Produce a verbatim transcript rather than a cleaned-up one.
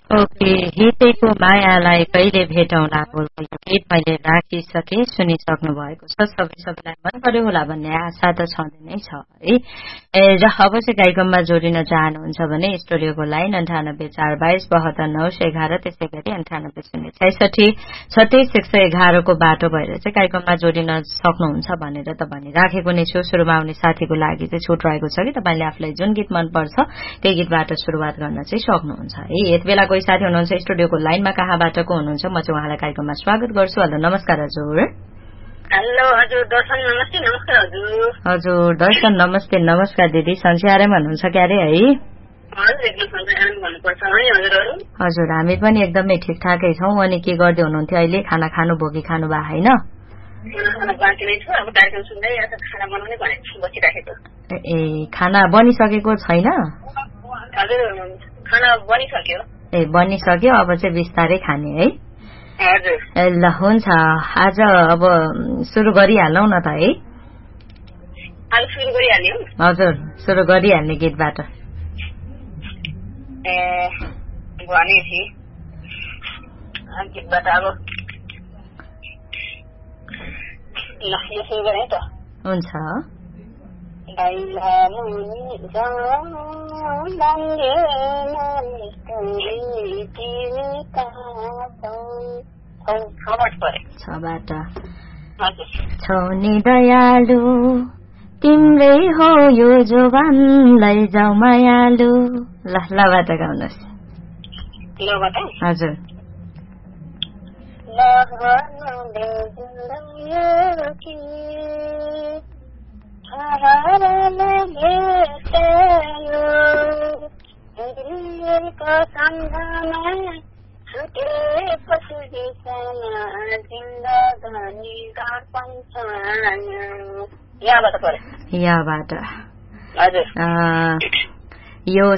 Okay हितेको मायालाई कहिले भेटौँला बोल्दै गीत मैले राखिसके सुनिसक्नु भएको छ। सबै सबैलाई मन पर्यो होला भन्ने आशा त छँदै नै छ है। ए र अब चाहिँ कार्यक्रममा जोडिन चाहनुहुन्छ भने स्टुडियोको लाइन अन्ठानब्बे चार बाइस बहत्तर नौ सय एघार त्यसै गरी अन्ठानब्बे शून्य छैसठी छत्तीस एक सय एघारको बाटो भएर चाहिँ कार्यक्रममा जोडिन सक्नुहुन्छ भनेर त भनिराखेको नै छु। सुरुमा आउने साथीको लागि चाहिँ छुट रहेको छ कि तपाईँले आफूलाई जुन गीत मनपर्छ त्यही गीतबाट सुरुवात गर्न चाहिँ सक्नुहुन्छ है। यति बेला कोही साथी हुनुहुन्छ स्टुडियोको लाइनमा, कहाँबाट को हुनुहुन्छ? म चाहिँ उहाँलाई कार्यक्रममा स्वागत गर्छु। हेलो नमस्कार हजुर। हेलो हजुर दर्शन नमस्ते। नमस्कार हजुर। हजुर दर्शन नमस्ते नमस्कार दिदी। सन्चै भन्नुहुन्छ क्यारे है? हजुर हामी पनि एकदमै ठिकठाकै छौँ। अनि के गर्दै हुनुहुन्थ्यो अहिले? खाना खानुभयो कि खानु भए होइन? ए खाना बनिसकेको छैन? ए बनिसक्यो, अब चाहिँ बिस्तारै खाने है? ए ल हुन्छ, आज अब सुरु गरिहालौँ न त है। हजुर सुरु गरिहाल्ने गीतबाट। ए भनेपछि गीतबाट अब ल यो सुरु गरेँ त। हुन्छ। छबाट छौ नि दयालु तिम्रै हो यो जोबानलाई जाऊ मायालु। ल लबाट गाउनुहोस्। हजुर। यहाँबाट यो